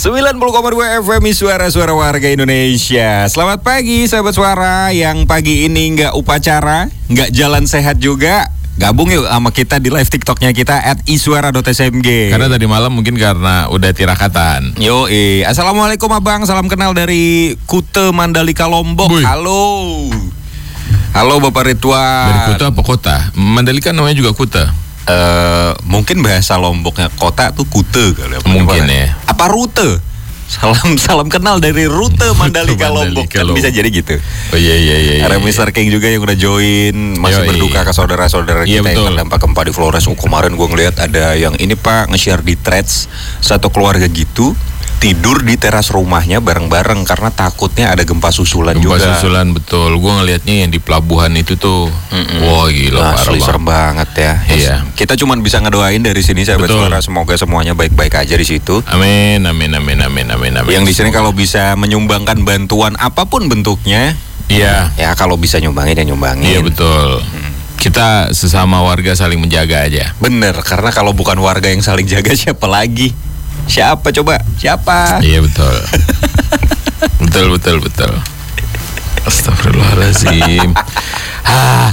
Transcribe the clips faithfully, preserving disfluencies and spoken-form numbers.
sembilan puluh koma dua F M Suara-suara warga Indonesia. Selamat pagi sahabat suara yang pagi ini nggak upacara, nggak jalan sehat juga. Gabung yuk sama kita di live TikToknya kita at isuara dot s m g. Karena tadi malam mungkin karena udah tirakatan. Yo, eh. Assalamualaikum abang, salam kenal dari Kute Mandalika Lombok. Buy. Halo. Halo Bapak Ridwan. Dari Kuta apa kota? Mandalika namanya juga Kuta. Uh, mungkin bahasa Lomboknya kota tuh Kute kali. Apa Mungkin ya. Apa rute? Salam salam kenal dari rute Mandalika, Mandalika Lombok. Kan bisa jadi gitu. Oh iya iya iya. Ada iya. mister King juga yang udah join, masih Yo, berduka iya. ke saudara-saudara Iya, kita betul. yang terdampak gempa di Flores. Oh, kemarin gue ngeliat ada yang ini Pak nge-share di threads, satu keluarga gitu tidur di teras rumahnya bareng-bareng karena takutnya ada gempa susulan Gempa juga. susulan betul. Gua ngelihatnya yang di pelabuhan itu tuh. Mm-mm. Wah gila Nah, parah asli banget. serem banget ya. Iya. Kita cuma bisa ngedoain dari sini sahabat Betul. suara, semoga semuanya baik-baik aja di situ. Amin amin amin amin amin amin. Yang di sini kalau bisa menyumbangkan bantuan apapun bentuknya, Iya. ya kalau bisa nyumbangin ya nyumbangin. Iya betul. Kita sesama warga saling menjaga aja. Bener, karena kalau bukan warga yang saling jaga siapa lagi? Siapa coba? Siapa? Iya betul. betul betul betul. Astagfirullahaladzim. Ah.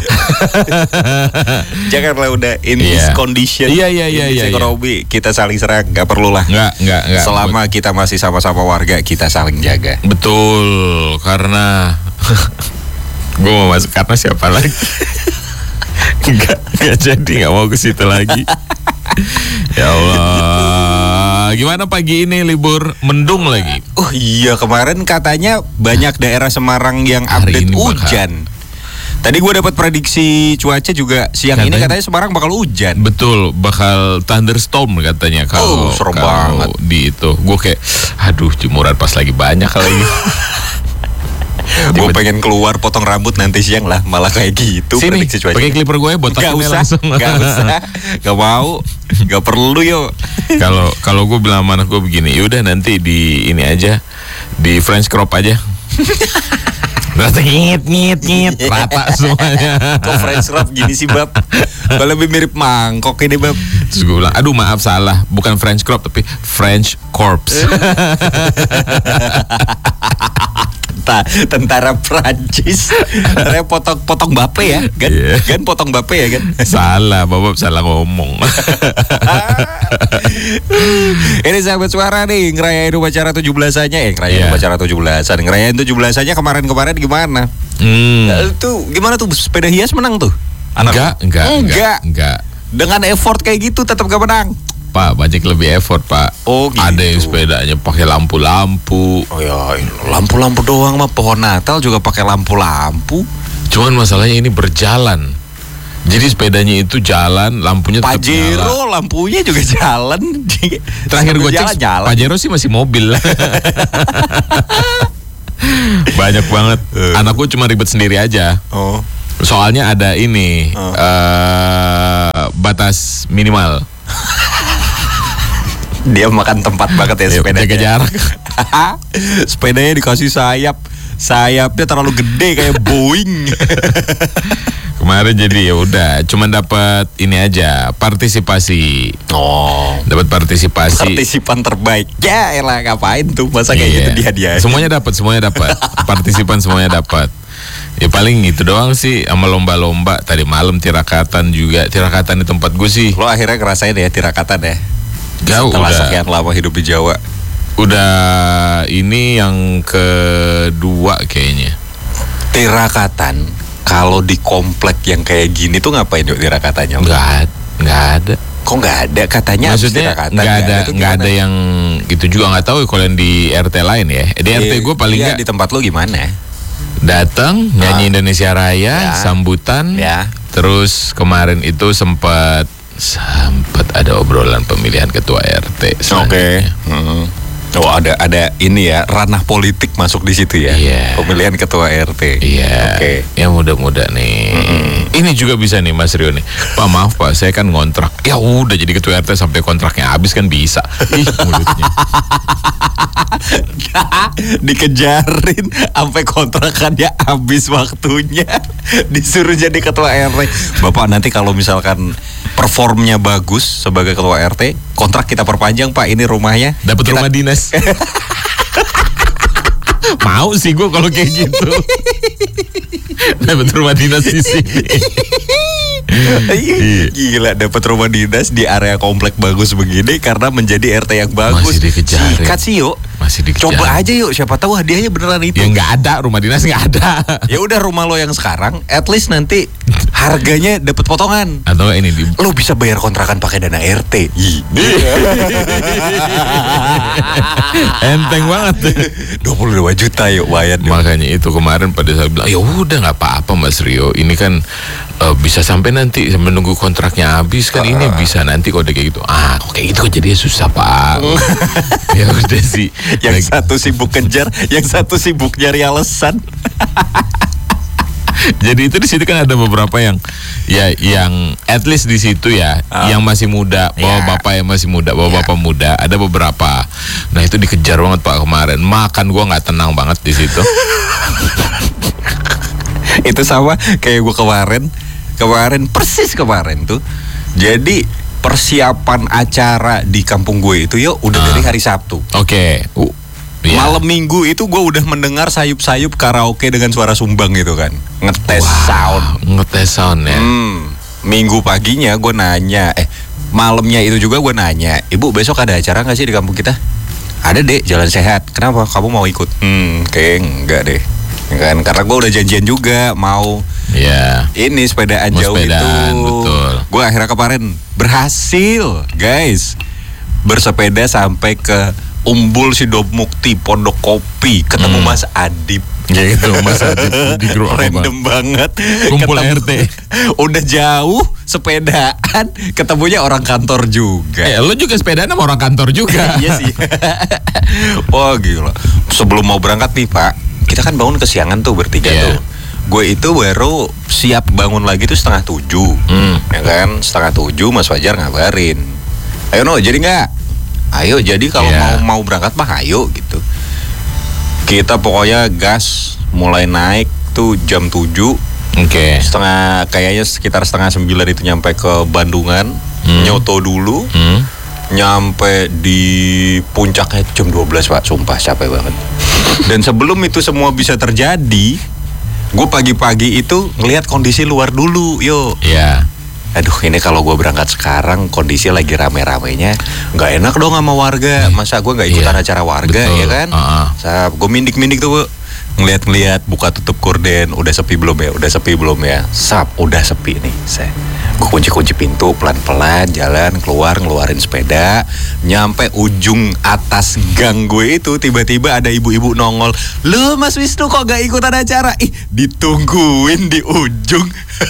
Janganlah udah in this Iya. condition. Iya, iya, iya, in this iya, ekonomi kita saling serang, nggak perlu lah. Enggak enggak enggak. Selama kita masih sama-sama warga, kita saling jaga. Betul, karena gue mau masuk karena siapa lagi? Enggak, enggak jadi, enggak mau ke situ lagi. Ya Allah, gimana pagi ini libur mendung lagi? Oh iya, kemarin katanya banyak daerah Semarang yang Hari update ini bakal. hujan. Tadi gue dapat prediksi cuaca juga siang ini Katanya- katanya Semarang bakal hujan. Betul, bakal thunderstorm katanya Oh, kalau serem kalau banget. di itu. Gue kayak, aduh jemuran pas lagi banyak lagi. Gue pengen keluar potong rambut nanti siang lah, malah kayak gitu Sini, prediksi cuaca. pakai clipper gue botak Gak ini usah, langsung. gak usah, gak mau, gak perlu yuk. Kalau kalau gue bilang sama anak gue begini, yaudah nanti di ini aja, di French crop aja. Terus ngit ngit ngit rata semuanya. Kok French wrap gini sih bab? Kok lebih mirip mangkok ini bab? Terus gue bilang, aduh maaf salah, bukan French crop tapi French corpse. Ta- Tentara Prancis, saya potong-potong Bape ya, kan? Iya. Kan potong Bape ya kan? Salah, bapak salah ngomong. Ini sahabat suara nih, ngerayain upacara tujuh belasannya, eh ngerayain Iya. upacara tujuh belasan, ngerayain tujuh belasannya kemarin-kemarin gimana? Hmm. Eh, Tuh gimana tuh sepeda hias menang tuh? Enggak, enggak, Enggak. enggak, enggak. Dengan effort kayak gitu tetap gak menang. Pak, banyak lebih effort, Pak. Oh, gitu. Ada yang sepedanya pakai lampu-lampu. Oh ya, lampu-lampu doang mah, pohon Natal juga pakai lampu-lampu. Cuman masalahnya ini berjalan. Jadi sepedanya itu jalan, lampunya tetap nyala. Pajero lampunya juga jalan. Terakhir gue jalan, cek, jalan. Pajero sih masih mobil. Banyak banget. Eh. Anak gue cuma ribet sendiri aja. Oh. Soalnya ada ini Oh. eh, batas minimal. Dia makan tempat banget ya Ayo, sepedanya. jaga jarak. Sepedanya dikasih sayap. Sayapnya terlalu gede kayak Boeing. Kemarin jadi ya udah, cuman dapat ini aja partisipasi. Oh. Dapat partisipasi. Partisipan terbaik. Ya elah, ngapain tuh masa kayak Iya. gitu dihadiahin. Semuanya dapat, semuanya dapat. Partisipan semuanya dapat. Ya paling itu doang sih, sama lomba-lomba. Tadi malam tirakatan juga. Tirakatan di tempat gue sih. Lo akhirnya ngerasain ya tirakatan ya? Jauh Setelah udah. sekian lama hidup di Jawa. Udah ini yang kedua kayaknya. Tirakatan kalau di komplek yang kayak gini tuh ngapain yuk tirakatannya? Enggak ada, enggak ada. Kok nggak ada katanya? habis Maksudnya tirakatan, nggak ada, tuh nggak gimana? ada yang gitu juga, nggak tahu kalau yang di R T lain ya. Di R T gue paling iya, nggak di tempat lo gimana? datang nyanyi Ah. Indonesia Raya, Ya. sambutan. Ya. Terus kemarin itu sempat sempat ada obrolan pemilihan ketua R T. Oke. selanjutnya. Hmm. Oh ada ada ini ya, ranah politik masuk di situ ya. Iya. Pemilihan ketua R T. Iya. Oke. Ya mudah-mudah nih. Ini juga bisa nih Mas Rio nih. Pak maaf Pak, saya kan ngontrak. Ya udah jadi ketua R T sampai kontraknya habis kan bisa. Ih mulutnya. Dikejarin sampai kontrakannya habis waktunya, disuruh jadi ketua R T. Bapak nanti kalau misalkan performnya bagus sebagai ketua R T, kontrak kita perpanjang Pak, ini rumahnya. Dapat Kita- rumah dinas. Mau sih gue kalau kayak gitu. Dapat rumah dinas di sini. Iya. Gila, dapat rumah dinas di area komplek bagus begini karena menjadi R T yang bagus. Masih dikejar, Sikat sih yuk. Masih dikejar. Coba aja yuk, siapa tahu hadiahnya beneran itu. Ya nggak ada, rumah dinas nggak ada. Ya udah, rumah lo yang sekarang, at least nanti harganya dapat potongan. Atau nggak ini di Lo bisa bayar kontrakan pakai dana R T. Ih. enteng banget. dua puluh dua juta yuk bayar. yuk. Makanya itu kemarin pada saat bilang, ya udah nggak apa-apa Mas Rio, ini kan eh, bisa sampai nanti menunggu kontraknya habis kan, ini bisa nanti kok udah kayak gitu. Ah, kok kayak gitu kok jadinya susah Pak. Ya udah sih. Yang Lagi- satu sibuk kejar, yang satu sibuk nyari alasan. Jadi itu di situ kan ada beberapa yang ya yang at least di situ ya, Ah. yang masih muda, bawa Ya. bapak yang masih muda, bawa Ya. bapak muda, ada beberapa. Nah itu dikejar banget Pak kemarin. Makan gua nggak tenang banget di situ. Itu sama kayak gue kemarin. Kemarin, persis kemarin tuh. Jadi persiapan acara di kampung gue itu yuk udah Ah. dari hari Sabtu. Oke. Uh, iya. Malam Minggu itu gue udah mendengar sayup-sayup karaoke dengan suara sumbang gitu kan. Ngetes Wow, sound. ngetes sound ya. Hmm, Minggu paginya gue nanya, eh malamnya itu juga gue nanya, Ibu besok ada acara nggak sih di kampung kita? Ada deh, jalan sehat. Kenapa? Kamu mau ikut? Hmm, kayak enggak deh. Kan karena gue udah janjian juga mau Iya. ini sepedaan Mau jauh sepedaan, itu. betul. Gue akhirnya kemarin berhasil, guys, bersepeda sampai ke Umbul Sidomukti, Pondok Kopi, ketemu Hmm. Mas Adip. Ya itu Mas Adip di grup apa, Bang? Random banget. Kumpul Ketemu- R T. Udah jauh sepedaan, ketemunya orang kantor juga. Eh, lo juga sepedaan sama orang kantor juga. Iya sih. Wah gila. Sebelum mau berangkat nih Pak, kita kan bangun kesiangan tuh bertiga Iya. tuh. Gue itu baru siap bangun lagi tuh setengah tujuh, Hmm. ya kan? Setengah tujuh Mas Fajar ngabarin, ayo no, jadi nggak? Ayo, jadi kalau Iya. mau mau berangkat mah ayo gitu. Kita pokoknya gas, mulai naik tuh jam tujuh, Oke. setengah kayaknya sekitar setengah sembilan itu nyampe ke Bandungan, Hmm. nyoto dulu. Hmm. Nyampe di puncaknya jam dua belas Pak, sumpah capek banget. Dan sebelum itu semua bisa terjadi, gue pagi-pagi itu ngelihat kondisi luar dulu, yo. Iya. Aduh, ini kalau gue berangkat sekarang kondisi lagi rame-ramenya, nggak enak dong sama warga. Masa gue nggak ikutan Iya, acara warga, betul. ya kan? Uh-uh. Sap, gue mindik-mindik tuh, Bu. Ngeliat-ngeliat buka tutup korden, udah sepi belum ya? Udah sepi belum ya? Sap, udah sepi nih. Saya, gue kunci-kunci pintu pelan-pelan, jalan keluar, ngeluarin sepeda, nyampe ujung atas gang gue itu tiba-tiba ada ibu-ibu nongol. Lu Mas Wisnu kok gak ikutan acara? Ih, ditungguin di ujung.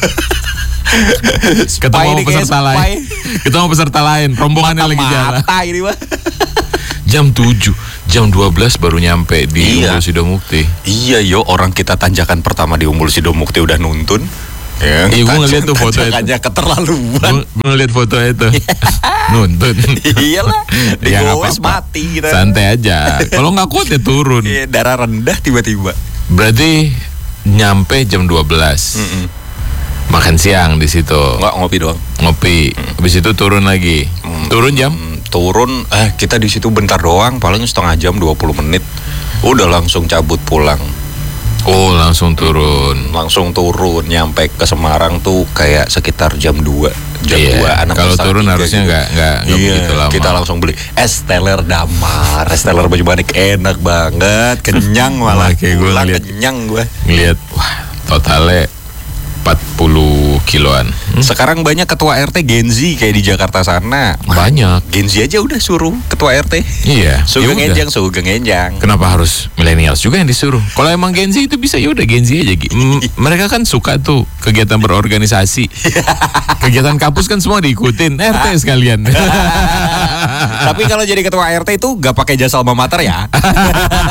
Ketemu Spy nih, kayak peserta spy. lain. Ketemu peserta lain, rombongannya lagi jalan. Mata ini mah. Jam tujuh, jam dua belas baru nyampe di Iya. Umbul Sidomukti. Iya yo, orang kita tanjakan pertama di Umbul Sidomukti udah nuntun. Ya, Iya, gua ngeliat tuh foto itu. tanjakannya keterlaluan. Gue ngeliat foto itu. Nuntun. Iyalah, di Ya, nggak gowes apa-apa. mati kita. Santai aja. Kalau nggak kuat ya turun. Iya, darah rendah tiba-tiba. Berarti nyampe jam dua belas. Mm-mm. Makan siang di situ. Nggak ngopi doang. Ngopi. Habis itu turun lagi. Turun jam? Hmm, turun, eh kita di situ bentar doang, paling setengah jam dua puluh menit. Udah langsung cabut pulang. Oh, langsung turun. Langsung turun, nyampe ke Semarang tuh kayak sekitar jam dua. Jam Iya, dua anak kalau setengah turun tiga harusnya gitu. nggak- nggak- nggak Iya, begitu lama. kita langsung beli es teler damar, es teler baju batik enak banget, kenyang malah. Wah, kayak gua Pulang ngeliat- kenyang gue. Ngeliat, wah, totalnya empat puluh kiloan. Hmm, Sekarang banyak ketua R T Gen Z kayak di Jakarta sana. Banyak. Gen Z aja udah suruh ketua R T. Iya. Sugeng ya udah. enjang, sugeng enjang. Kenapa harus millennials juga yang disuruh? Kalau emang Gen Z itu bisa ya udah Gen Z aja. Gi. M- mereka kan suka tuh kegiatan berorganisasi. Kegiatan kampus kan semua diikutin. R T sekalian. Tapi kalau jadi ketua R T itu gak pakai jasa alma mater ya.